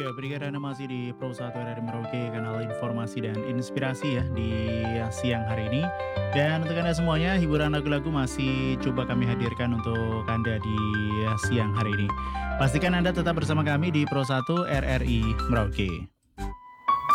Ya, berikan Anda masih di Pro 1 RRI Merauke, kanal informasi dan inspirasi ya di siang hari ini. Dan untuk Anda semuanya, hiburan lagu-lagu masih coba kami hadirkan untuk Anda di siang hari ini. Pastikan Anda tetap bersama kami di Pro 1 RRI Merauke.